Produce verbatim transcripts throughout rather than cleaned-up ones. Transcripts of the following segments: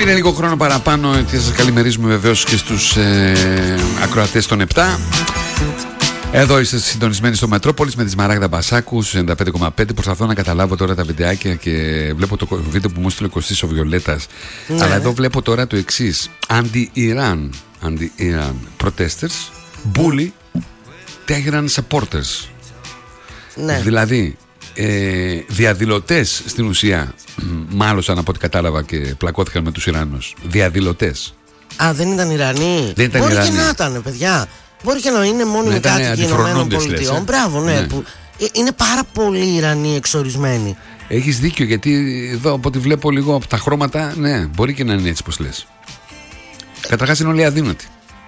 Είναι λίγο χρόνο παραπάνω και σας καλημερίζουμε βεβαίως και στους ε, ακροατές των επτά. Εδώ είστε συντονισμένοι στο Μετρόπολης με τη Σμαράγδα Μπασάκου στους ενενήντα πέντε κόμμα πέντε. Προσπαθώ να καταλάβω τώρα τα βιντεάκια και βλέπω το βίντεο που μου έστειλε ο Κωστής ο Βιολέτας. Ναι. Αλλά εδώ βλέπω τώρα το εξής. Αντι-Ιράν Anti-Iran protesters bully Tehran supporters. Ναι. Δηλαδή ε, διαδηλωτές στην ουσία μάλωσαν από ό,τι κατάλαβα και πλακώθηκαν με τους Ιρανούς. Διαδηλωτές. Α, δεν ήταν Ιρανοί. Δεν ήταν Μπορεί Ιρανοί. Και να ήταν, παιδιά. Μπορεί και να είναι μόνιμοι κάτοικοι Ηνωμένων Πολιτειών. Ε? Μπράβο, ναι. ναι. Που είναι πάρα πολύ Ιρανοί εξορισμένοι. Έχεις δίκιο, γιατί εδώ από ό,τι βλέπω λίγο από τα χρώματα, ναι, μπορεί και να είναι έτσι πως λες. Καταρχάς είναι όλοι αδύνατοι.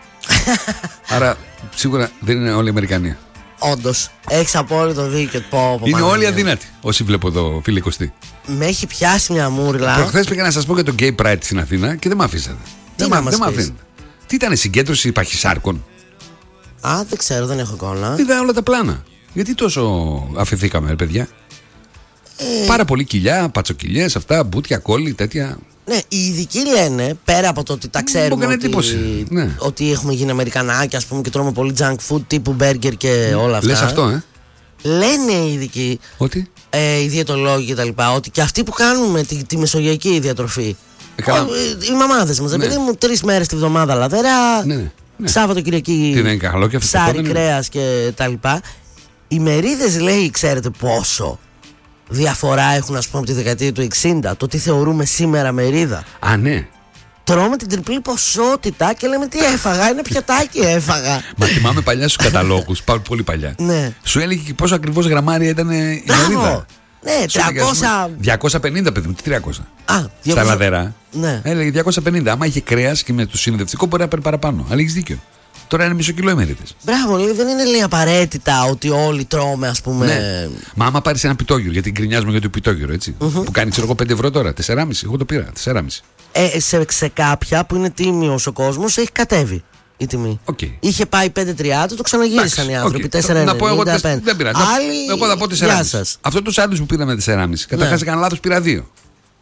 Άρα σίγουρα δεν είναι όλοι Αμερικανοί. Όντως, έχεις απόλυτο δίκιο. Πω, πω, είναι όλοι αδύνατοι. Όσοι βλέπω εδώ, φίλε Κωστή. Με έχει πιάσει μια μούρλα. Προχθές πήγα να σας πω για το Gay Pride στην Αθήνα και δεν μ' αφήσατε. Τι δεν να μ' αφήνετε. Τι ήταν, συγκέντρωση παχυσάρκων? Α, δεν ξέρω, δεν έχω εικόνα. Είδα όλα τα πλάνα. Γιατί τόσο αφηθήκαμε, παιδιά? Ε... Πάρα πολύ κοιλιά, πατσοκυλιές, αυτά, μπούτια, κόλλη, τέτοια. Ναι, οι ειδικοί λένε, πέρα από το ότι τα ξέρουμε ότι, ναι. ότι έχουμε γίνει Αμερικανάκια, ας πούμε, και τρώμε πολύ junk food τύπου burger και όλα αυτά. Λες αυτό, ε? Λένε οι ειδικοί, ότι? Ε, οι διαιτολόγοι και τα λοιπά, ότι και αυτοί που κάνουμε τη, τη μεσογειακή διατροφή, ε, ο, οι μαμάδες μας, ναι. επειδή μου τρεις μέρες τη βδομάδα λαδερά, ναι, ναι. Σάββατο Κυριακή ψάρι, κρέας και τα λοιπά. Οι μερίδες, λέει, ξέρετε πόσο διαφορά έχουν, ας πούμε, από τη δεκαετία του εξήντα, το τι θεωρούμε σήμερα μερίδα. Α, ναι. Τρώμε την τριπλή ποσότητα και λέμε τι έφαγα, ένα πιατάκι έφαγα. Μα θυμάμαι παλιά στους καταλόγους, πολύ παλιά. Ναι. Σου έλεγε και πόσο ακριβώς γραμμάρια ήταν η μερίδα. Ναι, τριακόσια... διακόσια πενήντα, παιδί μου, τι τριακόσια. Α, διακόσια... Στα λαδερά. Ναι. Έλεγε διακόσια πενήντα. Άμα είχε κρέας και με το συνδευτικό μπορεί να παίρνει παραπάνω. Αλλά έχεις δίκιο. Τώρα είναι μισό κιλό οι μερίδες. Μπράβο, λέει, δεν είναι, λέει, απαραίτητα ότι όλοι τρώμε, ας πούμε. Ναι. Μα άμα πάρεις ένα πιτόγυρο, γιατί γκρινιάζουμε για το πιτόγυρο, έτσι. Mm-hmm. Που κάνει, ξέρω εγώ, πέντε ευρώ τώρα, τέσσερα κόμμα πέντε. Εγώ το πήρα, τέσσερα κόμμα πέντε. Ε, σε, σε κάποια που είναι τίμιος ο κόσμος έχει κατέβει η τιμή. Okay. Είχε πάει πέντε τριάντα, το ξαναγύρισαν οι άνθρωποι. Okay. τέσσερα ενενήντα πέντε. Δεν πειράζει. Άλλοι... Εγώ θα πω τέσσερα κόμμα πέντε. Αυτό το σάντουιτς που πήραμε τέσσερα κόμμα πέντε. Καταρχάς έκανα λάθος, πήρα δύο.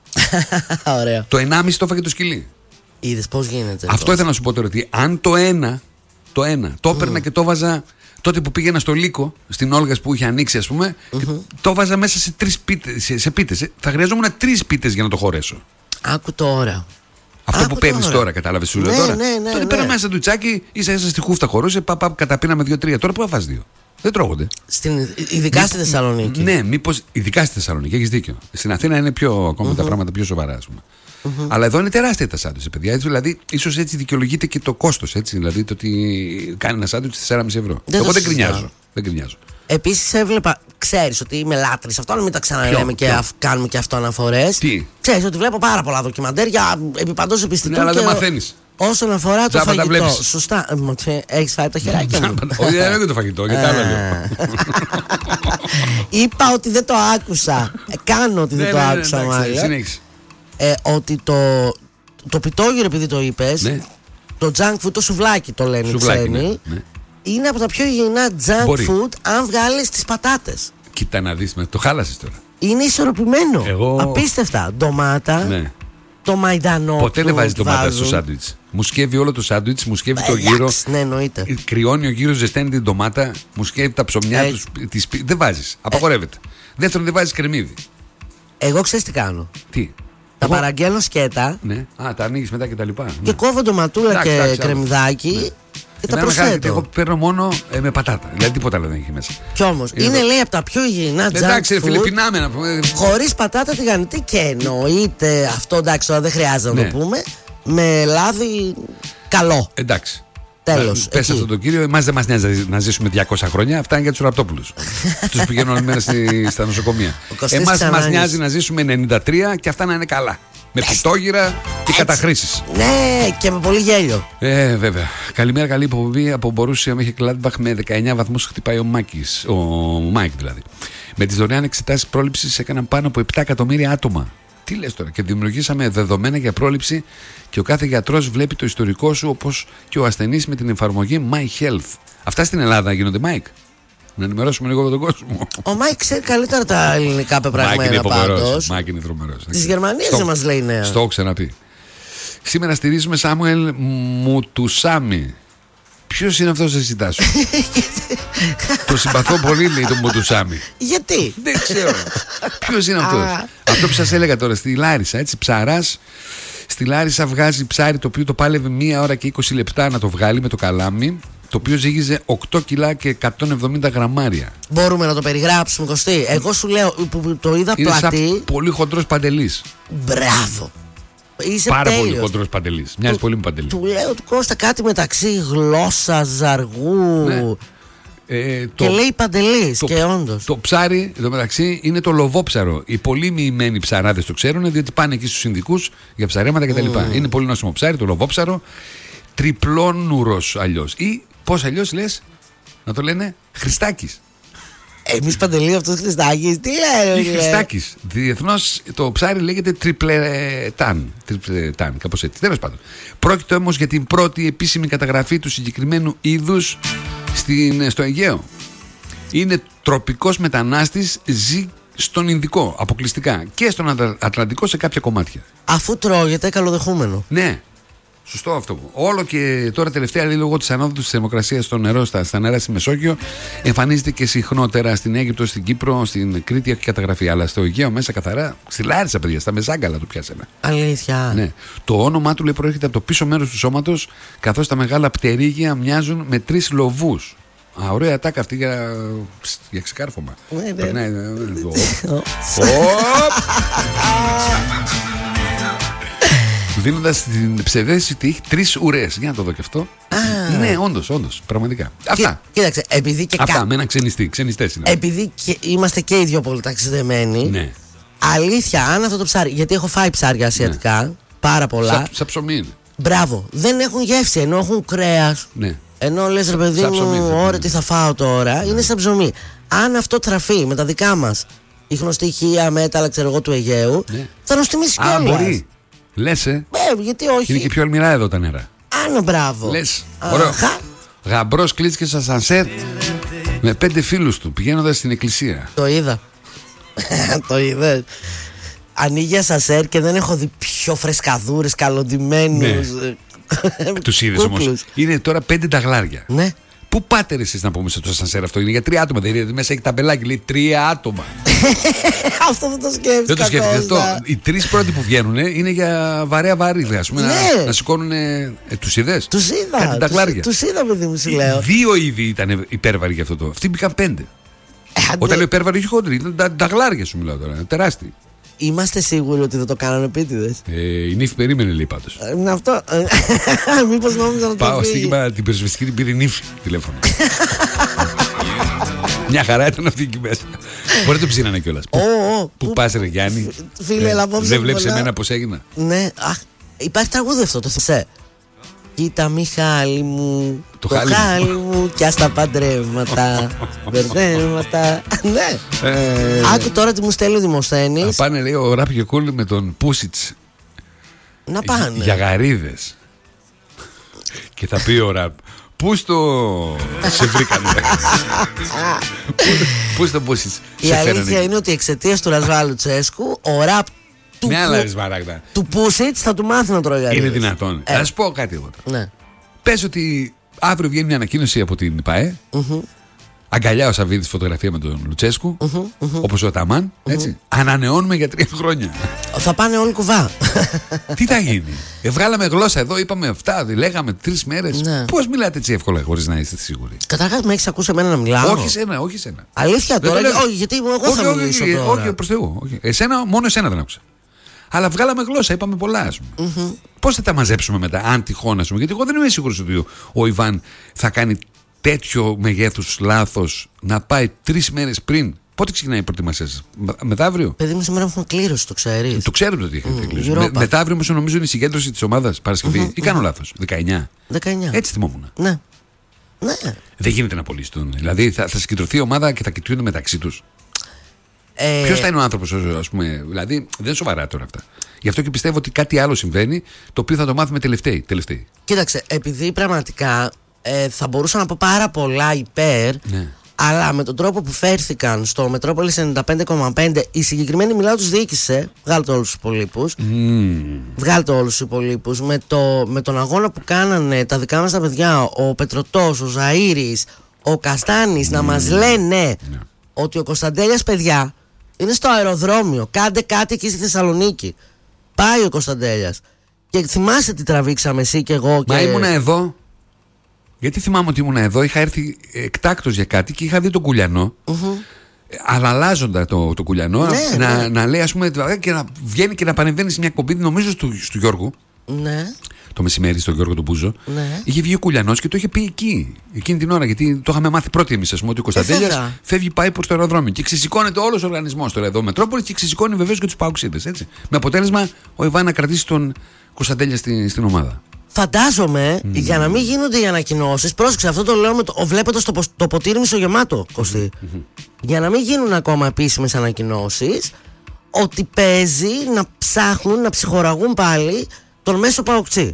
Ωραία. Το ενάμιση κόμμα πέντε το έφαγε το σκυλί. Είδες πώς γίνεται. Αυτό τόσο. Ήθελα να σου πω τώρα, ότι αν το ένα, το ένα, το έπαιρνα mm. και το βάζα τότε που πήγαινα στο Λύκο, στην Όλγας που είχε ανοίξει, ας πούμε, mm-hmm. και το βάζα μέσα σε τρεις πίτες. Σε, σε πίτες. Θα χρειαζόμουν τρεις πίτες για να το χωρέσω. Άκου τώρα. Αυτό Άκου που παίρνει τώρα, τώρα κατάλαβες, σου λέω ναι, τώρα. Ναι, ναι, τότε ναι. πέρα μέσα του τσάκι, ίσα ίσα στη χούφτα χωρούσε, παπά, καταπίναμε δύο-τρία. Τώρα που θα φας δύο. Δεν τρώγονται. Στην, ειδικά στη Θεσσαλονίκη. Ναι, μήπως ειδικά στη Θεσσαλονίκη, έχεις δίκιο. Στην Αθήνα είναι πιο, ακόμα mm-hmm. τα πράγματα πιο σοβαρά, ας πούμε. Mm-hmm. Αλλά εδώ είναι τεράστια τα σάντουιτς, παιδιά. Έτσι, δηλαδή, ίσως έτσι δικαιολογείται και το κόστος. Έτσι, δηλαδή, το ότι κάνει ένα σάντουιτς τέσσερα κόμμα πέντε ευρώ. Δεν Εγώ δεν γκρινιάζω. Δεν γκρινιάζω. Επίσης έβλεπα, ξέρεις ότι είμαι λάτρης αυτό, αλλά μην τα ξαναλέμε και α, κάνουμε και αυτό αναφορές. Τι? Ξέρεις ότι βλέπω πάρα πολλά ντοκιμαντέρια επί παντός επιστητού. Ναι, αλλά δεν μαθαίνεις. Όσον αφορά το Τζάμπα φαγητό. Σωστά. Έχεις φάει το χεράκι μου? Όχι, δεν είναι το φαγητό, γιατί άλλο λέω. Είπα ότι δεν το άκουσα. Κάνω ότι δεν το άκουσα, μάλλον. Ότι το πιτόγυρο, επειδή το είπες, το junk food, το σουβλάκι το λένε οι ξένοι, είναι από τα πιο υγιεινά junk Μπορεί. food αν βγάλεις τις πατάτες. Κοίτα να δεις, το χάλασες τώρα. Είναι ισορροπημένο. Εγώ... Απίστευτα. Ντομάτα, ναι. το μαϊντανό. Ποτέ δεν βάζεις ντομάτα στο σάντουιτς. Μου σκεύει όλο το σάντουιτς, μου σκεύει το γύρο. Ναι, εννοείται. Κρυώνει ο γύρος, ζεσταίνει την ντομάτα, μου σκεύει τα ψωμιά τους. Τις... Δεν βάζεις. Απαγορεύεται. Ε... Δεύτερον, δεν βάζεις κρεμμύδι. Εγώ ξέρεις τι κάνω. Τι. Τα Εγώ... παραγγέλνω σκέτα. Ναι. Α, τα ανοίγεις μετά και τα λοιπά. Και ναι. κόβω ντοματούλα και τάξη, κρεμμυδάκι. Ναι. Και τα προσθέτω. Εγώ παίρνω μόνο ε, με πατάτα. Δηλαδή τίποτα άλλο δεν έχει μέσα. Κι όμως είναι, είναι λέει από τα πιο υγιεινά junk food. Εντάξει, φίλε, πεινάμε να πούμε. Χωρίς πατάτα τηγανιτή και εννοείται αυτό, εντάξει, τώρα δεν χρειάζεται να ναι. το πούμε. Με λάδι καλό. Εντάξει. Τέλος. Πες αυτό το κύριο, εμάς δεν μας νοιάζει να ζήσουμε διακόσια χρόνια. Αυτά είναι για τους Ραπτόπουλους. Τους πηγαίνουν όλη μέρα στη, στα νοσοκομεία. Εμάς μας νοιάζει να ζήσουμε ενενήντα τρία και αυτά να είναι καλά. Με πιτόγυρα και καταχρήσεις. Ναι, και με πολύ γέλιο. Ε, βέβαια. Καλημέρα, καλή υποβολή από Μπορούσια μέχρι Gladbach με δεκαεννιά βαθμούς χτυπάει ο Μάκης. Ο Μάικ δηλαδή. Με τις δωρεάν εξετάσεις πρόληψης έκαναν πάνω από επτά εκατομμύρια άτομα. Τι λες τώρα? Και δημιουργήσαμε δεδομένα για πρόληψη και ο κάθε γιατρός βλέπει το ιστορικό σου όπως και ο ασθενής με την εφαρμογή My Health. Αυτά στην Ελλάδα γίνονται, Μάικ? Να ενημερώσουμε λίγο τον κόσμο. Ο Μάικ ξέρει καλύτερα τα ελληνικά πεπραγμένα πάντως. Μάικ είναι τρομερός. Της Γερμανίας δεν μας λέει νέα. Στο έχω ξαναπεί. Σήμερα στηρίζουμε Σάμουελ Μουτουσάμι. Ποιος είναι αυτός, εσύ Τάσο? Το συμπαθώ πολύ, λέει, τον Μουτουσάμι. Γιατί? Δεν ξέρω. Ποιος είναι αυτός? Αυτό που σας έλεγα τώρα στη Λάρισα, έτσι, ψαράς. Στη Λάρισα βγάζει ψάρι το οποίο το πάλευε μία ώρα και είκοσι λεπτά να το βγάλει με το καλάμι, το οποίο ζύγιζε οκτώ κιλά και εκατόν εβδομήντα γραμμάρια. Μπορούμε να το περιγράψουμε, Κωστή? Εγώ σου λέω που το είδα πλατή. Είναι σαν πολύ χοντρός Παντελής. Μπράβο. Είσαι πάρα τέλειος. Πολύ χοντρός Παντελής. Μοιάζει του, πολύ με Παντελή. Του λέω του Κώστα κάτι μεταξύ γλώσσα, ζαργού. Ναι. Ε, το, και λέει Παντελής, και όντως. Το ψάρι, εδώ μεταξύ, είναι το λοβόψαρο. Οι πολύ μοιημένοι ψαράδες το ξέρουν, διότι πάνε εκεί στους Ινδικούς για ψαρέματα κτλ. Mm. Είναι πολύ νόσιμο ψάρι, το λοβόψαρο. Τριπλόνουρος αλλιώς. Ή πώς αλλιώς λες να το λένε? Χριστάκης. Εμείς, Παντελή, αυτός Χριστάκης, τι λέει? Χριστάκης. Διεθνώς το ψάρι λέγεται τριπλετάν. Τριπλετάν, κάπως έτσι. Τέλος πάντων. Πρόκειται όμως για την πρώτη επίσημη καταγραφή του συγκεκριμένου είδους στην, στο Αιγαίο. Είναι τροπικός μετανάστης, ζει στον Ινδικό αποκλειστικά και στον Ατλαντικό σε κάποια κομμάτια. Αφού τρώγεται, καλοδεχούμενο. Ναι. Σωστό αυτό. Όλο και τώρα τελευταία, λέει, λόγω της ανόδου της θερμοκρασίας στο νερό, στα, στα νερά στη Μεσόγειο, εμφανίζεται και συχνότερα στην Αίγυπτο, στην Κύπρο, στην Κρήτη έχει καταγραφεί. Αλλά στο Αιγαίο μέσα καθαρά, στη Λάρισα, παιδιά, στα Μεζάγκαλα το πιάσαμε. Αλήθεια. Ναι. Το όνομά του, λέει, προέρχεται από το πίσω μέρος του σώματος, καθώς τα μεγάλα πτερίγια μοιάζουν με τρεις λοβούς. Α, ωραία τάκα αυτή για, για ξεκάρφωμα. Ναι, ναι. Δίνοντας την ψευδέστηση ότι έχει τρεις ουρές. Για να το δω και αυτό. Α. Ναι, όντως, όντως, πραγματικά. Αυτά. Κοίταξε, επειδή και Αυτά, κα... με ένα ξενιστή, ξενιστές είναι. Επειδή και είμαστε και οι δυο πολύ ταξιδεμένοι. Ναι. Αλήθεια, αν αυτό το ψάρι. Γιατί έχω φάει ψάρια ασιατικά. Ναι. Πάρα πολλά. Σα, σαν ψωμί είναι. Μπράβο. Δεν έχουν γεύση, ενώ έχουν κρέας. Ναι. Ενώ λες, ρε παιδί μου, ωραία, τι θα φάω τώρα. Ναι. Είναι σαν ψωμί. Αν αυτό τραφεί με τα δικά μας ιχνοστοιχεία, μέταλλα, ξέρω εγώ, του Αιγαίου, ναι, θα νοστιμήσει κιόλας. Μπορεί. Λες, ε. Ε, γιατί όχι. Είναι και πιο αλμυρά εδώ τα νερά. Άνω, μπράβο. Λες. Ωραίο. Γαμπρός κλείστηκε στο ασανσέρ με πέντε φίλους του πηγαίνοντας στην εκκλησία. Το είδα. Το είδες? Ανοίγει ασανσέρ και δεν έχω δει πιο φρεσκαδούρες, καλοντημένους. Ναι. Τους είδες όμως? Είναι τώρα πέντε ταγλάρια. Ναι. Πού πάτε ρε εσείς να πούμε στο ασανσέρ αυτό? Είναι για τρία άτομα. Δηλαδή μέσα έχει ταμπελάκι, λέει τρία άτομα. Αυτό δεν το σκέφτηκα. Δεν το σκέφτηκα. Οι τρεις πρώτοι που βγαίνουν είναι για βαρέα βαρύδια. Ναι. Να, να σηκώνουν. Ε, τους είδες? Τους είδα. Κάτι ταγλάρια. Τους είδα, παιδί μου, σου λέω. Δύο είδη ήταν υπέρβαροι για αυτό το. Αυτοί μπήκαν πέντε. Ε, Όταν λέω υπέρβαροι, όχι χοντροί. Ήταν ταγλάρια, σου μιλάω τώρα. Τεράστιοι. Είμαστε σίγουροι ότι δεν το κάνανε επίτηδες? Ε, η νύφη περίμενε, λέει, πάντως. Είναι αυτό. Μήπως νόμιζα να το πει. Πάω στίγμα την πυροσβεστική, την πήρε η νύφη τηλέφωνο. Μια χαρά ήταν αυτή εκεί μέσα. Μπορεί να το ψήνανε κιόλας. Πού πας ρε Γιάννη? Φίλε, δεν βλέπεις εμένα πως έγινα? Ναι, υπάρχει τραγούδι αυτό, το θεσέ. Κοίτα Μιχάλη μου, το, το χάλι, χάλι μου κι ας τα παντρεύματα, μπερδέματα. Ναι. Ε, Άκου τώρα τι μου στέλνει ο Δημοσθένης. Να πάνε, λέει, ο Ράπ και Κούλη με τον Πούσιτς. Να πάνε. Για γαρίδες. Και θα πει ο Ράπ, πού στο σε βρήκανε? Πού στο Πούσιτς? Η αλήθεια είναι ότι εξαιτίας του Ρασβάλου Τσέσκου ο Ράπ του, ναι, που, του Πούσιτς θα του μάθει να τρώει γαρίδες. Είναι δυνατόν? ε. Θα σου πω κάτι εγώ. Ναι. Πες ότι αύριο βγαίνει μια ανακοίνωση από την ΠΑΕ. Mm-hmm. Αγκαλιά ο Σαββίδης φωτογραφία με τον Λουτσέσκου, mm-hmm, mm-hmm. όπως ο Ταμάν, έτσι. Mm-hmm. Ανανεώνουμε για τρία χρόνια. Θα πάνε όλοι κουβά. Τι θα γίνει? Ε, βγάλαμε γλώσσα εδώ, είπαμε αυτά, λέγαμε τρεις μέρες. Ναι. Πώς μιλάτε έτσι εύκολα χωρίς να είστε σίγουροι? Καταρχάς, με έχεις ακούσει εμένα να μιλάω? Όχι σένα, όχι σένα. Αλήθεια τώρα? Λέω... Όχι, γιατί εγώ όχι, θα όχι, μιλήσω όχι, τώρα. Όχι, προς Θεού. Όχι. Εσένα, μόνο εσένα δεν άκουσα. Αλλά βγάλαμε γλώσσα, είπαμε πολλά, ας πούμε. Mm-hmm. Πώς θα τα μαζέψουμε μετά, αν τυχόν, ας πούμε? Γιατί εγώ δεν είμαι σίγουρος ότι ο Ιβάν θα κάνει τέτοιο μεγέθους λάθος να πάει τρεις μέρες πριν. Πότε ξεκινάει η προετοιμασία σας? Μεθαύριο? Παιδί μου, σήμερα έχουμε κλήρωση, το ξέρεις. Το ξέρουμε ότι έχετε mm, κλήρωση. Με, μεθαύριο όμως νομίζω είναι η συγκέντρωση της ομάδας Παρασκευή. Mm-hmm, ή κάνω mm-hmm. λάθος? δεκαεννιά. δεκαεννιά. Έτσι θυμόμουν. Ναι. Ναι. Δεν γίνεται να απολύσουν. Δηλαδή θα, θα συγκεντρωθεί η ομάδα και θα κοιτούνται μεταξύ τους. Ε... Ποιος θα είναι ο άνθρωπος, ας πούμε? Δηλαδή δεν είναι σοβαρά τώρα αυτά. Γι' αυτό και πιστεύω ότι κάτι άλλο συμβαίνει, το οποίο θα το μάθουμε τελευταίοι. τελευταίοι. Κοίταξε, επειδή πραγματικά ε, θα μπορούσα να πω πάρα πολλά υπέρ, ναι. Αλλά με τον τρόπο που φέρθηκαν στο Μετρόπολης ενενήντα πέντε κόμμα πέντε, οι συγκεκριμένοι μιλάω τους διοίκησε, βγάλτε όλους τους υπολείπους. Mm. Βγάλτε όλους τους υπολείπους. Με, το, με τον αγώνα που κάνανε τα δικά μας τα παιδιά, ο Πετρωτός, ο Ζαΐρης, ο Καστάνης, mm. να μας λένε yeah. ότι ο Κωνσταντέλιας, παιδιά, είναι στο αεροδρόμιο. Κάντε κάτι εκεί στη Θεσσαλονίκη. Πάει ο Κωνσταντέλιας. Και θυμάσαι τι τραβήξαμε εσύ και εγώ. Και... Μα ήμουνα εδώ. Γιατί θυμάμαι ότι ήμουνα εδώ, είχα έρθει εκτάκτος για κάτι και είχα δει τον Κουλιανό. Mm-hmm. Αλλάζοντα το, το Κουλιανό, ναι, να, ναι. να λέει, ας πούμε, και να βγαίνει και να πανεβαίνει σε μια κομπή, νομίζω του, του Γιώργου. Ναι. Το μεσημέρι στον Γιώργο τον Μπούζο. Ναι. Είχε βγει ο Κουλιανός και το είχε πει εκεί, εκείνη την ώρα. Γιατί το είχαμε μάθει πρώτοι εμείς, ας πούμε, ότι ο Κωνσταντέλιας φεύγει, πάει προς το αεροδρόμιο. Και ξεσηκώνεται όλος ο οργανισμός τώρα εδώ, Μετρόπολη, και ξεσηκώνει βεβαίως και τους Παοξίδες. Με αποτέλεσμα ο Ιβάν να κρατήσει τον Κωνσταντέλια στην, στην ομάδα. Φαντάζομαι, mm. για να μην γίνονται οι ανακοινώσεις, πρόσεξε, αυτό το λέω με το, βλέποντας το, το ποτήρι μισογεμάτο, Κωστή. Mm-hmm. Για να μην γίνουν ακόμα επίσημες ανακοινώσεις, ότι παίζει να ψάχνουν, να ψυχοραγούν πάλι τον μέσο Παοκτσί.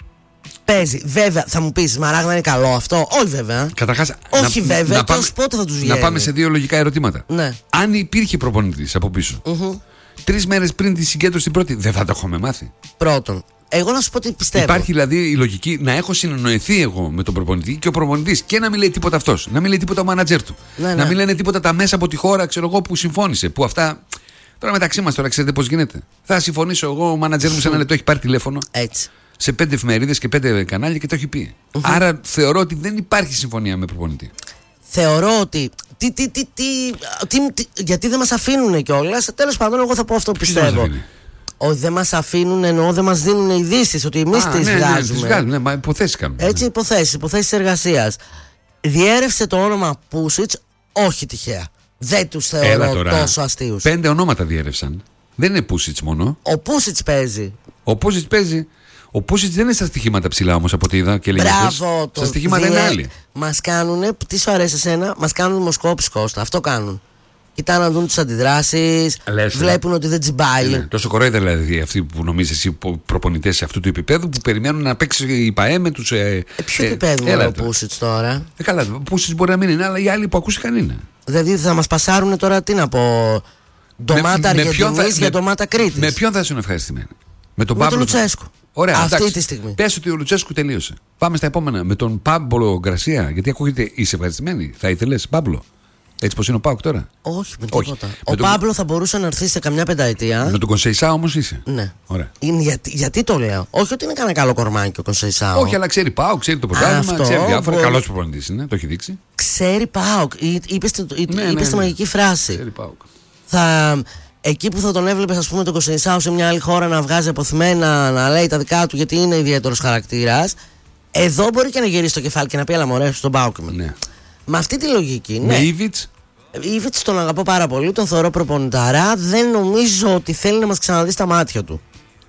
Παίζει. Βέβαια, θα μου πεις, Μαράγδα, είναι καλό αυτό. Όχι, βέβαια. Καταρχάς, όχι, να, βέβαια. Να, και ως πότε θα τους βγαίνει. Να πάμε σε δύο λογικά ερωτήματα. Ναι. Αν υπήρχε προπονητής από πίσω, mm-hmm. τρεις μέρες πριν τη συγκέντρωση την πρώτη, δεν θα το έχουμε μάθει. Πρώτον. Εγώ να σου πω τι πιστεύω. Υπάρχει δηλαδή η λογική να έχω συνεννοηθεί εγώ με τον προπονητή και ο προπονητής και να μην λέει τίποτα αυτός, να μην λέει τίποτα ο μάνατζερ του, ναι, ναι. να μην λένε τίποτα τα μέσα από τη χώρα, ξέρω εγώ, που συμφώνησε. Που αυτά. Τώρα μεταξύ μας, τώρα ξέρετε πώς γίνεται. Θα συμφωνήσω εγώ, ο μάνατζερ μου σε ένα λεπτό έχει πάρει τηλέφωνο. Έτσι. Σε πέντε εφημερίδες και πέντε κανάλια και το έχει πει. Mm-hmm. Άρα θεωρώ ότι δεν υπάρχει συμφωνία με προπονητή. Θεωρώ ότι. Τι, τι, τι, τι, τι, τι, γιατί δεν μας αφήνουν κιόλας. Τέλος πάντων, εγώ θα πω αυτό που πιστεύω. Ότι δεν μας αφήνουν, εννοώ δεν μας δίνουν ειδήσεις, ότι εμείς τις ναι, βγάζουμε. Ναι, τις βγάζουμε, ναι, μα υποθέσεις κάνουμε. Έτσι, υποθέσεις, υποθέσεις εργασίας. Διέρευσε το όνομα Πούσιτς, όχι τυχαία. Δεν τους θεωρώ τόσο αστείους. Πέντε ονόματα διέρευσαν. Δεν είναι Πούσιτς μόνο. Ο Πούσιτς παίζει. Ο Πούσιτς παίζει. Ο Πούσιτς δεν είναι στα στοιχήματα ψηλά όμως από ό,τι είδα και λέγεται. Μπράβο, στα στοιχήματα διέ... είναι άλλοι. Μας κάνουνε, τι σου αρέσει εσένα, μας κάνουν δημοσκόπηση, Κώστα. Αυτό κάνουν. Κοιτάνε να δουν τις αντιδράσεις, βλέπουν ότι δεν τσιμπάει. Ναι, τόσο κορόιδα δηλαδή αυτοί που νομίζεις εσύ προπονητές αυτού του επίπεδου που περιμένουν να παίξει η ΠΑΕ με τους. Ε, ε, ποιο ε, επίπεδο είναι ο Πούσιτς τώρα. Ε, καλά, ο Πούσιτς μπορεί να μην είναι, αλλά οι άλλοι που ακούστηκαν είναι. Δηλαδή θα μας πασάρουν τώρα τι να πω. Ντομάτα Αργεντινής για ντομάτα Κρήτης. Με ποιον θα ήσουν ευχαριστημένοι? Με τον με Παύλο Λουτσέσκου. Ωραία, αυτή εντάξει. τη στιγμή. Πες ότι ο Λουτσέσκου τελείωσε. Πάμε στα επόμενα. Με τον Πάμπολο Γκρασία. Γιατί ακούγεται, είσαι ευχαριστημένη? Θα ήθελες Πάμπλο? Έτσι πως είναι ο Πάουκ τώρα? Όχι, με τίποτα. Όχι. Ο με Πάμπλο τον... θα μπορούσε να έρθει σε καμιά πενταετία. Με τον Κονσεϊσά όμως είσαι. Ναι. Ωραία. Είναι γιατί, γιατί το λέω? Όχι ότι είναι κανένα καλό κορμάκι ο Κονσεϊσά. Όχι, αλλά ξέρει Πάουκ, ξέρει το πρωτάθλημα, ξέρει διάφορα. Μπορεί... Καλός προπονητής είναι, το έχει δείξει. Ξέρει Πάουκ. Είπες ναι, ναι, ναι. τη μαγική φράση. Ξέρει Πάουκ. Θα. Εκεί που θα τον έβλεπε, ας πούμε, τον Κονσεϊσάου σε μια άλλη χώρα να βγάζει αποθυμένα, να λέει τα δικά του γιατί είναι ιδιαίτερος χαρακτήρας. Εδώ μπορεί και να γυρίσει το κεφάλι και να πει: αλλά μωρέ, στον Πάουκ. Ναι. Με αυτή τη λογική. Με ναι. Ήβιτς. Ήβιτς τον αγαπώ πάρα πολύ, τον θεωρώ προπονηταρά. Δεν νομίζω ότι θέλει να μας ξαναδεί στα μάτια του.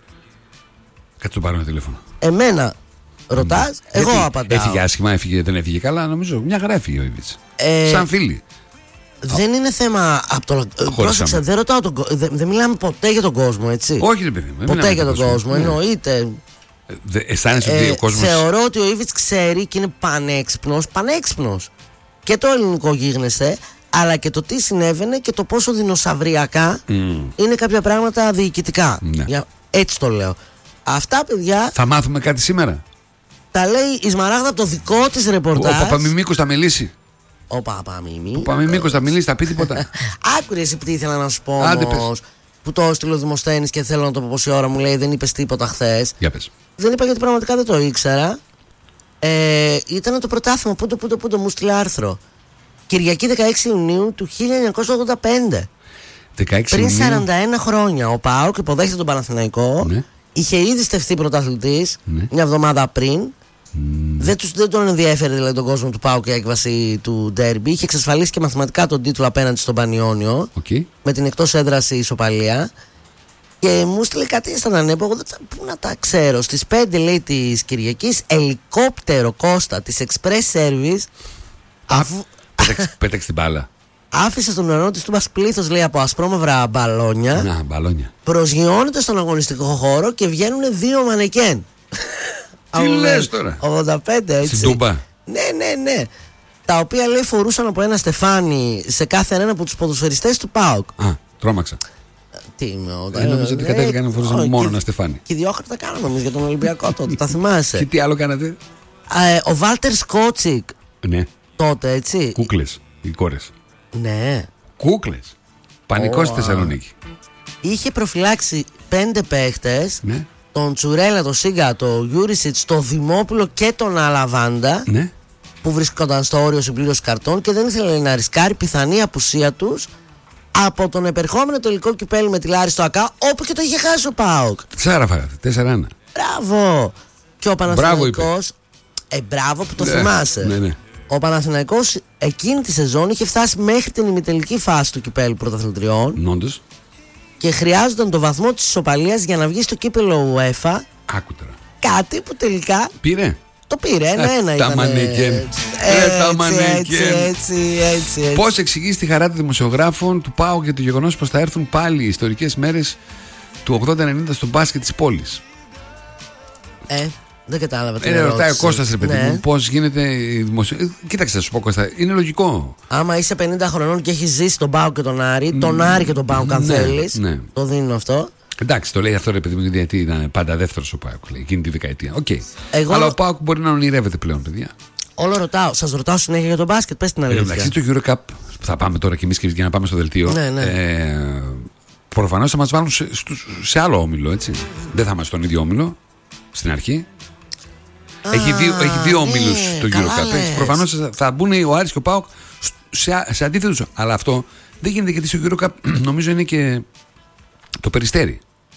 Κάτσε το πάρω ένα τηλέφωνο. Εμένα ρωτάς, ναι. εγώ Γιατί απαντάω. Έφυγε άσχημα, έφυγε, δεν έφυγε καλά, νομίζω. Μια χαρά έφυγε ο Ήβιτς. Ε... Σαν φίλοι. Δεν είναι θέμα από το. Πρόσεξε, δεν ρωτάω τον κόσμο. Δεν, δεν μιλάμε ποτέ για τον κόσμο, έτσι. Όχι, ρε παιδί μου. Ποτέ για τον κόσμο, κόσμο. Ναι. Εννοείται. Ε, αισθάνεσαι ότι ε, ο κόσμος. Θεωρώ ότι ο Ήβιτς ξέρει και είναι πανέξυπνος. Πανέξυπνος. Και το ελληνικό γίγνεσθε, αλλά και το τι συνέβαινε και το πόσο δεινοσαυριακά mm. είναι κάποια πράγματα διοικητικά. Ναι. Για, έτσι το λέω. Αυτά, παιδιά. Θα μάθουμε κάτι σήμερα. Τα λέει η Σμαράγδα από το δικό της ρεπορτάζ. Ο Παπαμιμίκος θα μιλήσει. Ο Παπαμιμίκος. Ο Παπαμιμίκος θα μιλήσει, θα πει τίποτα. Άκουρε εσύ που τι ήθελα να σου πω όμως. Που το έστειλε ο Δημοσθένης και θέλω να το πω πόση ώρα μου λέει δεν είπες τίποτα χθες. Για πες. Δεν είπα γιατί πραγματικά δεν το ήξερα. Ε, ήταν το πρωτάθλημα. Πού το, πού το, πού το μου στείλε άρθρο. Κυριακή δεκαέξι Ιουνίου του χίλια εννιακόσια ογδόντα πέντε. δεκαέξι Πριν Ιουνίου. σαράντα ένα χρόνια ο ΠΑΟΚ υποδέχεται τον Παναθηναϊκό. Ναι. Είχε ήδη στεφθεί πρωταθλητής ναι. μια εβδομάδα πριν. Mm. Δεν, τους, δεν τον ενδιέφερε δηλαδή τον κόσμο του ΠΑΟΚ και η έκβαση του ντέρμπι. Είχε εξασφαλίσει και μαθηματικά τον τίτλο απέναντι στον Πανιόνιο. Okay. Με την εκτός έδραση ισοπαλία. Και μου στείλε κάτι στον ανέπο. Εγώ δεν θα, πού να τα ξέρω. Στις πέντε λέει της Κυριακής, ελικόπτερο Κώστα της Express Service. Αφού... Πέταξε, πέταξε την μπάλα. Άφησε στον ουρανό της Τούμπας πλήθος λέει από ασπρόμαυρα μπαλόνια. Να, μπαλόνια. Προσγειώνεται στον αγωνιστικό χώρο και βγαίνουν δύο μανεκέν. Τι λες τώρα? ογδόντα πέντε έτσι. Στην Τούμπα. Ναι, ναι, ναι. τα οποία λέει φορούσαν από ένα στεφάνι σε κάθε ένα από τους ποδοσφαιριστές του ΠΑΟΚ. Α, τρόμαξα. Τι είμαι, ε, νομίζω ότι κατέβηκαν να φορούσαν μόνο ένα στεφάνι. Και διόχαρτα κάναμε εμείς για τον Ολυμπιακό τότε, τα θυμάσαι. Και τι άλλο κάνατε? Ε, ο Βάλτερ Σκότσικ. Ναι. Τότε, έτσι. Κούκλες, οι κόρες. Ναι. Κούκλες. Πανικός στη Θεσσαλονίκη. Είχε προφυλάξει πέντε παίχτες. Ναι. Τον Τσουρέλα, τον Σίγκα, τον Γιούρισιτς, τον Δημόπουλο και τον Αλαβάντα. Ναι. Που βρίσκονταν στο όριο συμπλήρωση καρτών και δεν ήθελε να ρισκάρει πιθανή απουσία τους από τον επερχόμενο τελικό κυπέλλου με τη Λάρη στο ΑΚΑ, όπου και το είχε χάσει ο ΠΑΟΚ. Τεσσάρα φάγατε, τέσσερα ένα. Μπράβο. Και ο Παναθηναϊκός. Ε, μπράβο που το ναι, θυμάσαι. Ναι, ναι. Ο Παναθηναϊκός εκείνη τη σεζόν είχε φτάσει μέχρι την ημιτελική φάση του κυπέλλου πρωταθλητριών. Νόντως. Και χρειάζονταν το βαθμό της ισοπαλίας για να βγει στο κύπελλο UEFA. Άκουτρα. Κάτι που τελικά. Πήρε. Το πήρε, ένα-ένα ήταν. Τα μανεκέν. Τα μανεκέν. Πώς εξηγείς τη χαρά των δημοσιογράφων του ΠΑΟΚ για το γεγονός πως θα έρθουν πάλι οι ιστορικές μέρες του ογδόντα ενενήντα στο μπάσκετ της πόλης? Ε, δεν κατάλαβα. Ε, ρωτάει ο Κώστας, ρε παιδί μου, πώς γίνεται η δημοσιογράφη. Κοίταξε, θα σου πω, Κώστα, είναι λογικό. Άμα είσαι πενήντα χρονών και έχεις ζήσει τον ΠΑΟΚ και τον Άρη, τον Άρη και τον ΠΑΟΚ, αν θέλεις. Το δίνω αυτό. Εντάξει, το λέει αυτό, ρε παιδί μου, γιατί ήταν πάντα δεύτερος ο ΠΑΟΚ εκείνη τη δεκαετία. Okay. Εγώ... Αλλά ο ΠΑΟΚ μπορεί να ονειρεύεται πλέον, παιδιά. Όλο ρωτάω, σας ρωτάω συνέχεια για τον μπάσκετ, πες την αλήθεια. Εντάξει, το EuroCup που θα πάμε τώρα κι εμείς και για να πάμε στο δελτίο. Ναι, ναι. Ε, προφανώς θα μας βάλουν σε, σε άλλο όμιλο, έτσι. Δεν θα είμαστε στον ίδιο όμιλο στην αρχή. Α, έχει δύο, έχει δύο ναι, όμιλους το EuroCup. Προφανώς θα μπουν ο Άρης και ο ΠΑΟΚ σε, σε αντίθετους. Αλλά αυτό δεν γίνεται γιατί στο EuroCup νομίζω είναι και το Περιστέρι.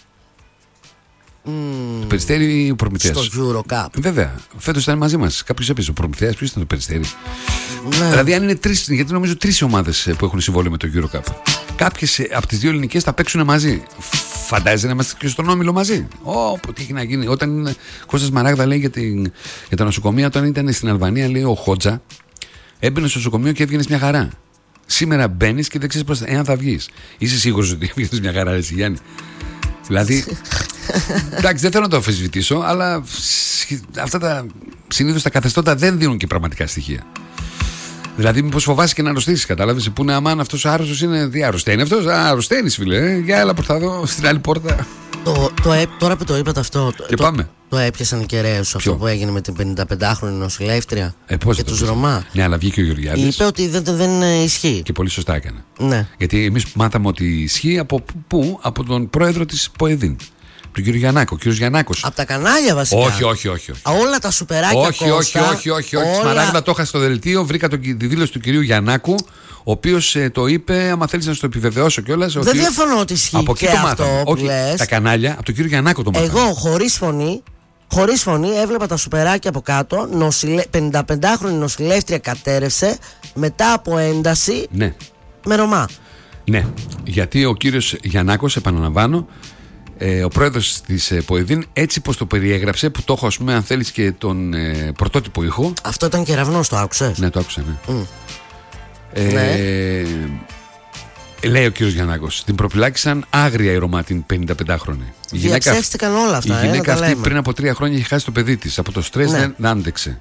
Mm. Το Περιστέρι ο Προμηθέας. Στο EuroCup. Βέβαια. Φέτος ήταν μαζί μας. Κάποιος έπαιζε. Ο Προμηθέας, ποιος ήταν το Περιστέρι. Ναι. Δηλαδή, αν είναι τρεις, γιατί νομίζω τρεις ομάδες που έχουν συμβόλαιο με το EuroCup. Κάποιες από τις δύο ελληνικές θα παίξουν μαζί. Φαντάζεσαι να είμαστε και στον όμιλο μαζί. Ω, τι έχει να γίνει. Όταν ο Κώστας Μαράγδα λέει για, την, για τα νοσοκομεία, όταν ήταν στην Αλβανία, λέει ο Χότζα, έμπαινε στο νοσοκομείο και έβγαινε μια χαρά. Σήμερα μπαίνεις και δεν ξέρεις πώς εάν θα βγεις. Είσαι σίγουρος ότι βγαίνεις μια χαρά, εσύ Γιάννη? Δηλαδή, εντάξει, δεν θέλω να το αμφισβητήσω, αλλά αυτά τα συνήθως τα καθεστώτα δεν δίνουν και πραγματικά στοιχεία. Δηλαδή, μήπως φοβάσαι και να αρρωστήσεις, κατάλαβες? Που είναι αμάν αυτός ο άρρωστος είναι. Τι αρρωσταίνει αυτός? Α, αρρωσταίνεις, φίλε. Ε. Για έλα προ τα δω στην άλλη πόρτα. Το, το, ε, τώρα που το είπατε αυτό. Και το, πάμε. Το έπιασαν οι κεραίες αυτό που έγινε με την πενηνταπεντάχρονη νοσηλεύτρια ε, πώς και τους Ρωμά. Ναι, αλλά βγήκε ο Γεωργιάδης. Είπε ότι δεν, δεν ισχύει. Και πολύ σωστά έκανε. Ναι. Γιατί εμείς μάθαμε ότι ισχύει από πού? Από τον πρόεδρο της ΠΟΕΔΗΝ. Τον κύριο Γιαννάκο. Ο κύριος Γιαννάκος. Από τα κανάλια βασικά. Όχι, όχι, όχι. όχι. Όλα τα σουπεράκια. Όχι, Κώστα, όχι, όχι, όχι. όχι. Όλα... Σμαράγδα το είχα στο δελτίο. Βρήκα το, τη δήλωση του κυρίου Γιαννάκου, ο οποίος ε, το είπε. Άμα θέλεις να σου το επιβεβαιώσω κιόλας. Δεν διαφωνώ ότι ισχύει από και αυτό μάθαμε. Που όχι, λες. Τα κανάλια, από τον κύριο Γιαννάκο το μάθαμε. Εγώ χωρίς φωνή. Χωρίς φωνή έβλεπα τα σουπεράκια από κάτω. Νοσηλε... πενηνταπεντάχρονη νοσηλεύτρια κατέρευσε μετά από ένταση. Ναι. Με Ρωμά. Ναι, γιατί ο κύριος Γιαννάκος, επαναλαμβάνω, ε, ο πρόεδρος της ε, ΠΟΕΔΗΝ, έτσι πως το περιέγραψε, που το έχω, ας πούμε, αν θέλεις, και τον ε, πρωτότυπο ήχο. Αυτό ήταν κεραυνός, το άκουσες? Ναι, το άκουσα, ναι. Mm. Ε, ναι. Λέει ο κύριος Γιαννάκος, την προφυλάκησαν άγρια η Ρωμά την πενηνταπεντάχρονη. Διαψεύστηκαν όλα αυτά. Η γυναίκα ε, αυτή πριν από τρία χρόνια είχε χάσει το παιδί της. Από το στρες ναι. δεν άντεξε.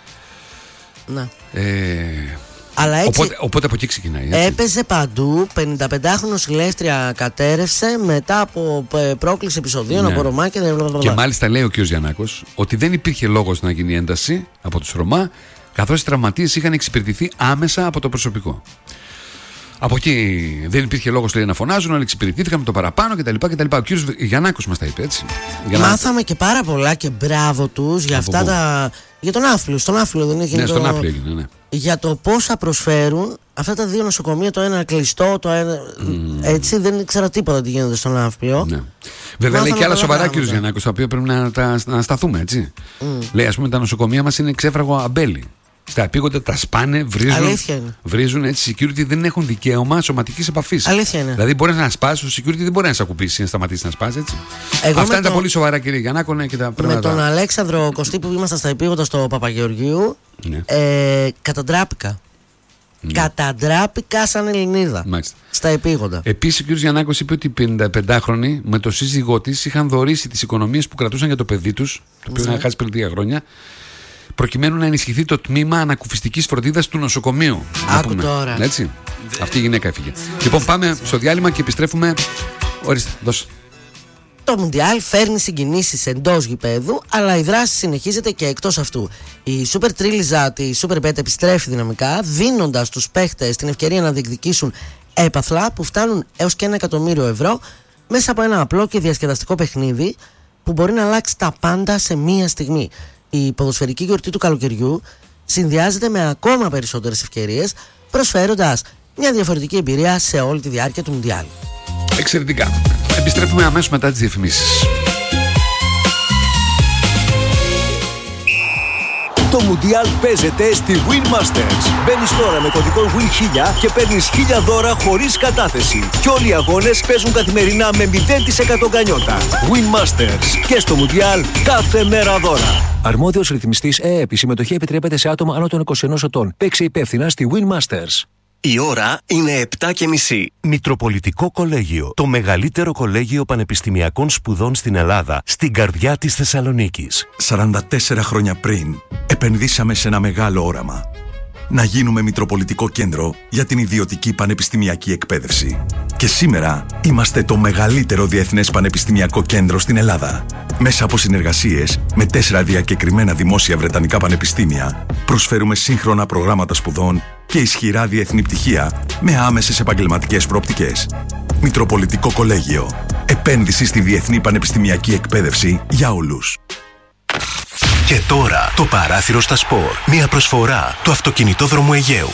Ναι. Ε, Αλλά έτσι, οπότε, οπότε από εκεί ξεκινάει. Έτσι. Έπαιζε παντού. πενηνταπεντάχρονη νοσηλεύτρια κατέρευσε μετά από πρόκληση επεισοδίων, ναι. από Ρωμά και δεν. Και μάλιστα λέει ο κ. Γιαννάκος ότι δεν υπήρχε λόγος να γίνει ένταση από τους Ρωμά, καθώς οι τραυματίες είχαν εξυπηρετηθεί άμεσα από το προσωπικό. Από εκεί δεν υπήρχε λόγος, λέει, να φωνάζουν, αλλά εξυπηρετήθηκαν με το παραπάνω κτλ. κτλ. Ο κ. Γιαννάκος μας τα είπε, έτσι. Για να... Μάθαμε και πάρα πολλά και μπράβο τους για αυτά τα. Για τον Άφλιο. Στον Άφλιο δεν έγινε. Ναι, το... στον Άφλιο έγινε, ναι. Για το πόσα προσφέρουν αυτά τα δύο νοσοκομεία, το ένα κλειστό, το ένα. Mm. Έτσι, δεν ήξερα τίποτα τι γίνεται στον Άφλιο. Ναι. Βέβαια, λέει και άλλα σοβαρά, κ. Γιαννάκος, τα οποία πρέπει να, τα, να σταθούμε, έτσι. Mm. Λέει, ας πούμε, τα νοσοκομεία μας είναι ξέφραγο αμπέλι. Στα επίγοντα τα σπάνε, βρίζουν, βρίζουν έτσι. Security δεν έχουν δικαίωμα σωματικής επαφής. Αλήθεια είναι. Δηλαδή, μπορεί να σπάσει, ο security δεν μπορεί να σε ακουπήσει, να σταματήσει να σπάσει, έτσι. Εγώ Αυτά είναι το... τα πολύ σοβαρά, κύριε Γιαννάκο, ναι, και τα πρέπει με να τον τα... Αλέξανδρο Κωστή που ήμασταν στα επίγοντα στο Παπαγεωργίου, ναι. ε, καταντράπηκα. Ναι. Καταντράπηκα σαν Ελληνίδα. Μάλιστα. Στα επίγοντα. Επίσης, ο κ. Γιαννάκος είπε ότι οι πενηνταπεντάχρονοι με το σύζυγό της είχαν δωρήσει τις οικονομίες που κρατούσαν για το παιδί τους, το οποίο είχαν χάσει πριν τρία χρόνια, προκειμένου να ενισχυθεί το τμήμα ανακουφιστικής φροντίδας του νοσοκομείου. Άκου τώρα. Έτσι. Αυτή η γυναίκα έφυγε. Λοιπόν, πάμε στο διάλειμμα και επιστρέφουμε. Ορίστε, δώσε. Το Μουντιάλ φέρνει συγκινήσεις εντός γηπέδου, αλλά η δράση συνεχίζεται και εκτός αυτού. Η Super Τρίλιζα τη SuperBet επιστρέφει δυναμικά, δίνοντας στους παίχτες την ευκαιρία να διεκδικήσουν έπαθλα που φτάνουν έως και ένα εκατομμύριο ευρώ μέσα από ένα απλό και διασκεδαστικό παιχνίδι που μπορεί να αλλάξει τα πάντα σε μία στιγμή. Η ποδοσφαιρική γιορτή του καλοκαιριού συνδυάζεται με ακόμα περισσότερες ευκαιρίες, προσφέροντας μια διαφορετική εμπειρία σε όλη τη διάρκεια του Μουντιάλ. Εξαιρετικά. Επιστρέφουμε αμέσως μετά τις διαφημίσεις. Το Μουντιάλ παίζεται στη Win Masters. Μπαίνεις τώρα με κωδικό Win χίλια και παίρνεις χίλια δώρα χωρίς κατάθεση. Και όλοι οι αγώνες παίζουν καθημερινά με μηδέν τοις εκατό γκανιότα. Win Masters. Και στο Μουντιάλ κάθε μέρα δώρα. Αρμόδιος ρυθμιστής ΕΕΠ. Η συμμετοχή επιτρέπεται σε άτομα άνω των είκοσι ενός ετών. Παίξε υπεύθυνα στη Win Masters. Η ώρα είναι επτά και μισή. Μητροπολιτικό Κολέγιο. Το μεγαλύτερο κολέγιο πανεπιστημιακών σπουδών στην Ελλάδα, στην καρδιά της Θεσσαλονίκης. σαράντα τέσσερα χρόνια πριν, επενδύσαμε σε ένα μεγάλο όραμα. Να γίνουμε Μητροπολιτικό Κέντρο για την ιδιωτική πανεπιστημιακή εκπαίδευση. Και σήμερα είμαστε το μεγαλύτερο διεθνές πανεπιστημιακό κέντρο στην Ελλάδα. Μέσα από συνεργασίες με τέσσερα διακεκριμένα δημόσια βρετανικά πανεπιστήμια, προσφέρουμε σύγχρονα προγράμματα σπουδών και ισχυρά διεθνή πτυχία με άμεσες επαγγελματικές προοπτικές. Μητροπολιτικό Κολέγιο. Επένδυση στη διεθνή πανεπιστημιακή εκπαίδευση για όλους. Και τώρα το παράθυρο στα σπορ. Μια προσφορά του αυτοκινητόδρομου Αιγαίου.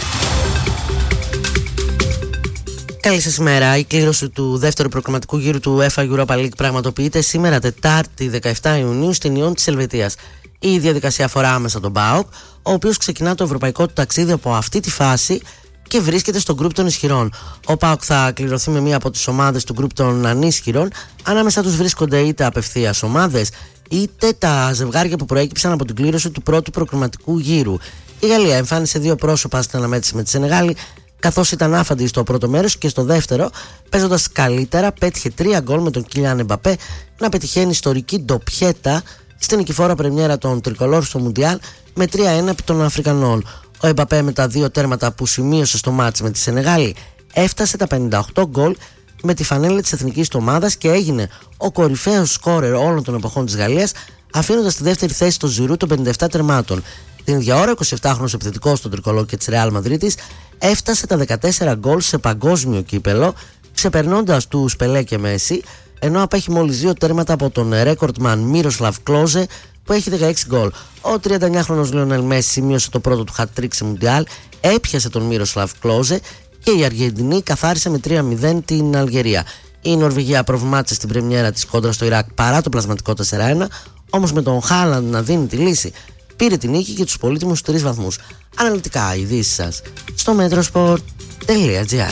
Καλή σας ημέρα. Η κλήρωση του δεύτερου προκριματικού γύρου του UEFA Europa League πραγματοποιείται σήμερα Τετάρτη δεκαεπτά Ιουνίου στην Ιόν της Ελβετίας. Η διαδικασία αφορά άμεσα τον ΠΑΟΚ, ο οποίος ξεκινά το ευρωπαϊκό του ταξίδι από αυτή τη φάση και βρίσκεται στο γκρουπ των ισχυρών. Ο ΠΑΟΚ θα κληρωθεί με μία από τις ομάδες του γκρουπ των ανίσχυρων. Ανάμεσα τους βρίσκονται είτε απευθείας ομάδες, είτε τα ζευγάρια που προέκυψαν από την κλήρωση του πρώτου προκριματικού γύρου. Η Γαλλία εμφάνισε δύο πρόσωπα στην αναμέτρηση με τη Σενεγάλη, καθώς ήταν άφαντη στο πρώτο μέρος, και στο δεύτερο, παίζοντας καλύτερα, πέτυχε τρία γκολ με τον Κιλιάν Εμπαπέ να πετυχαίνει ιστορική ντοπιέτα στην νικηφόρα πρεμιέρα των Τρικολόρ στο Μουντιάλ με τρία ένα επί των Αφρικανών. Ο Εμπαπέ, με τα δύο τέρματα που σημείωσε στο μάτς με τη Σενεγάλη, έφτασε τα πενήντα οκτώ γκολ με τη φανέλα της εθνικής του ομάδας και έγινε ο κορυφαίος σκόρερ όλων των εποχών της Γαλλίας, αφήνοντας στη δεύτερη θέση το Ζιρού των πενήντα επτά τερμάτων. Την ίδια ώρα, ο εικοσιεπτάχρονος επιθετικός των Τρικολόρ και της Ρεάλ Μαδρίτης έφτασε τα δεκατέσσερα γκολ σε παγκόσμιο κύπελο, ξεπερνώντας τους Πελέ και Μέση, ενώ απέχει μόλις δύο τέρματα από τον ρέκορτμαν Μίροσλαβ Κλόζε που έχει δεκαέξι γκολ. Ο τριανταεννιάχρονος Λιονέλ Μέση σημείωσε το πρώτο του hat-trick σε Μουντιάλ, έπιασε τον Μίροσλαβ Κλόζε και η Αργεντινή καθάρισε με τρία μηδέν την Αλγερία. Η Νορβηγία προβλημάτισε στην πρεμιέρα της κόντρα στο Ιράκ παρά το πλασματικό τέσσερα ένα, όμως με τον Χάλαντ να δίνει τη λύση, πήρε την νίκη και τους πολύτιμους τρεις βαθμούς. Αναλυτικά ειδήσεις σας στο metrosport τελεία gr.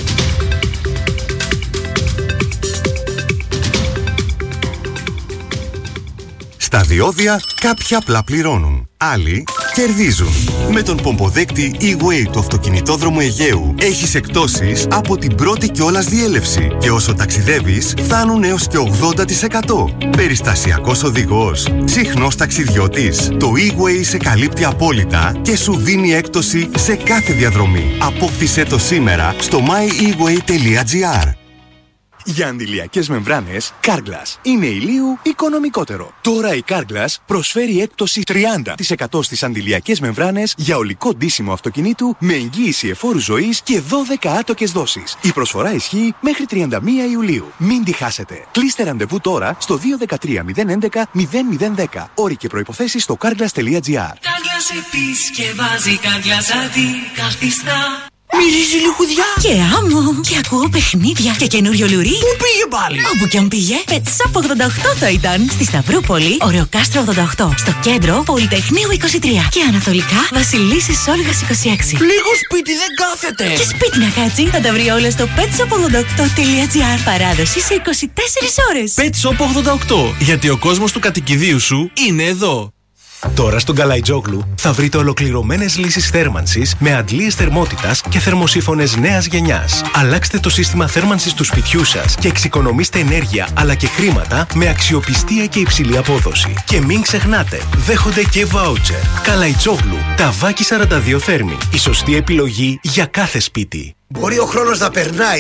Στα διόδια κάποιοι απλά πληρώνουν, άλλοι κερδίζουν. Με τον πομποδέκτη E-Way του αυτοκινητόδρομου Αιγαίου έχεις εκπτώσεις από την πρώτη κιόλας διέλευση και όσο ταξιδεύεις φτάνουν έως και ογδόντα τοις εκατό. Περιστασιακός οδηγός, συχνός ταξιδιώτης. Το E-Way σε καλύπτει απόλυτα και σου δίνει έκπτωση σε κάθε διαδρομή. Απόκτησέ το σήμερα στο my e way τελεία gr. Για αντιλιακές μεμβράνες, Carglass είναι ηλίου οικονομικότερο. Τώρα η Carglass προσφέρει έκπτωση τριάντα τοις εκατό στις αντιλιακές μεμβράνες για ολικό ντύσιμο αυτοκινήτου με εγγύηση εφόρου ζωής και δώδεκα άτοκες δόσεις. Η προσφορά ισχύει μέχρι τριάντα μία Ιουλίου. Μην τη χάσετε. Κλείστε ραντεβού τώρα στο δύο ένα τρία μηδέν έντεκα μηδέν μηδέν δέκα. Όροι και προϋποθέσεις στο carglass τελεία gr. Carglass επισκευάζει, Carglass αντικαθιστά. Μυρίζει λιχουδιά και άμμο. Και ακούω παιχνίδια και καινούριο λουρί. Πού πήγε πάλι? Όπου κι αν πήγε, Pet Shop ογδόντα οκτώ θα ήταν. Στη Σταυρούπολη, Ωρεοκάστρο ογδόντα οκτώ. Στο κέντρο, Πολυτεχνείου είκοσι τρία. Και ανατολικά, Βασιλίσσης Όλγας είκοσι έξι. Λίγο σπίτι δεν κάθεται. Και σπίτι να κάτσει, θα τα βρει όλα στο pet shop ογδόντα οκτώ τελεία gr. Παράδοση σε είκοσι τέσσερις ώρες. Pet Shop ογδόντα οκτώ. Γιατί ο κόσμος του κατοικιδίου σου είναι εδώ. Τώρα στον Καλαϊτζόγλου θα βρείτε ολοκληρωμένες λύσεις θέρμανσης με αντλίες θερμότητας και θερμοσύφωνες νέας γενιάς. Αλλάξτε το σύστημα θέρμανσης του σπιτιού σας και εξοικονομήστε ενέργεια αλλά και χρήματα με αξιοπιστία και υψηλή απόδοση. Και μην ξεχνάτε, δέχονται και βάουτσερ. Καλαϊτζόγλου, Ταβάκι σαράντα δύο Θέρμη. Η σωστή επιλογή για κάθε σπίτι. Μπορεί ο χρόνος να περνάει